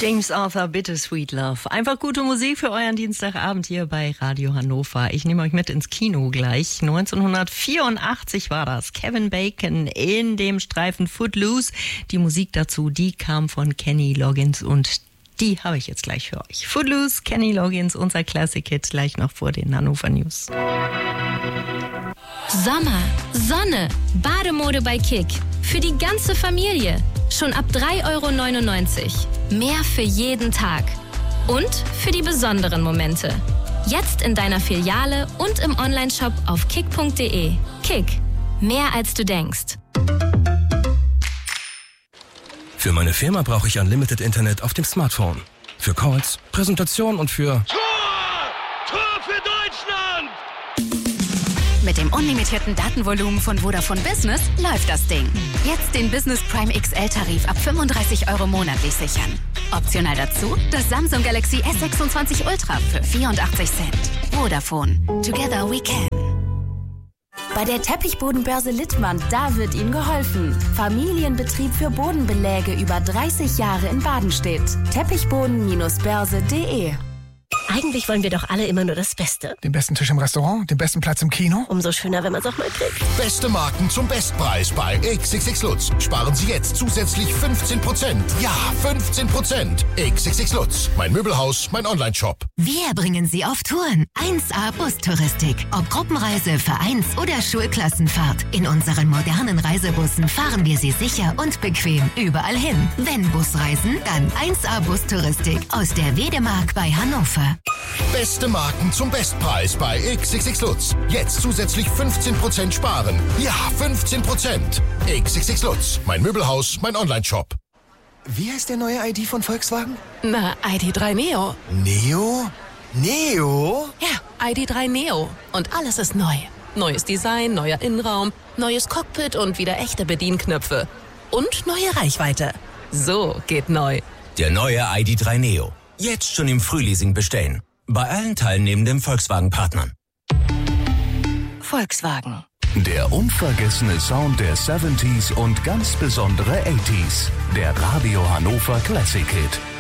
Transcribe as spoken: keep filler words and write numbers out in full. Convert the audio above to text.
James Arthur, Bittersweet Love. Einfach gute Musik für euren Dienstagabend hier bei Radio Hannover. Ich nehme euch mit ins Kino gleich. neunzehnhundertvierundachtzig war das. Kevin Bacon in dem Streifen Footloose. Die Musik dazu, die kam von Kenny Loggins und die habe ich jetzt gleich für euch. Footloose, Kenny Loggins, unser Classic-Hit, gleich noch vor den Hannover News. Sommer, Sonne, Bademode bei Kick. Für die ganze Familie. Schon ab drei Euro neunundneunzig. Mehr für jeden Tag. Und für die besonderen Momente. Jetzt in deiner Filiale und im Onlineshop auf kick punkt de. Kick. Mehr als du denkst. Für meine Firma brauche ich Unlimited Internet auf dem Smartphone. Für Calls, Präsentation und für... Tor! Tor für Deutschland! Mit dem unlimitierten Datenvolumen von Vodafone Business läuft das Ding. Jetzt den Business Prime X L-Tarif ab fünfunddreißig Euro monatlich sichern. Optional dazu das Samsung Galaxy S sechsundzwanzig Ultra für vierundachtzig Cent. Vodafone. Together we can. Bei der Teppichbodenbörse Littmann, da wird Ihnen geholfen. Familienbetrieb für Bodenbeläge über dreißig Jahre in Badenstedt. teppichboden Bindestrich börse punkt de. Eigentlich wollen wir doch alle immer nur das Beste. Den besten Tisch im Restaurant, den besten Platz im Kino. Umso schöner, wenn man es auch mal kriegt. Beste Marken zum Bestpreis bei X X X Lutz. Sparen Sie jetzt zusätzlich fünfzehn Prozent. Ja, fünfzehn Prozent. X X X Lutz. Mein Möbelhaus, mein Onlineshop. Wir bringen Sie auf Touren. eins A Bustouristik. Ob Gruppenreise, Vereins- oder Schulklassenfahrt. In unseren modernen Reisebussen fahren wir Sie sicher und bequem überall hin. Wenn Busreisen, dann eins A Bustouristik aus der Wedemark bei Hannover. Beste Marken zum Bestpreis bei X X X Lutz. Jetzt zusätzlich fünfzehn Prozent sparen. Ja, fünfzehn Prozent. X X X Lutz. Mein Möbelhaus, mein Onlineshop. Wie heißt der neue I D von Volkswagen? Na, I D drei Neo. Neo? Neo? Ja, I D drei Neo. Und alles ist neu. Neues Design, neuer Innenraum, neues Cockpit und wieder echte Bedienknöpfe. Und neue Reichweite. So geht neu. Der neue I D drei Neo. Jetzt schon im Frühleasing bestellen. Bei allen teilnehmenden Volkswagen-Partnern. Volkswagen. Der unvergessene Sound der siebziger und ganz besondere achtziger. Der Radio Hannover Classic Hit.